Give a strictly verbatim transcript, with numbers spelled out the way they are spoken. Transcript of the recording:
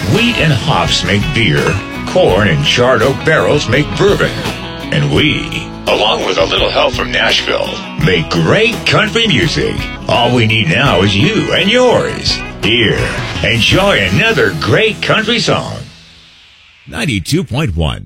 Wheat and hops make beer. Corn and charred oak barrels make bourbon. And we, along with a little help from Nashville, make great country music. All we need now is you and yours. Here, enjoy another great country song. ninety-two point one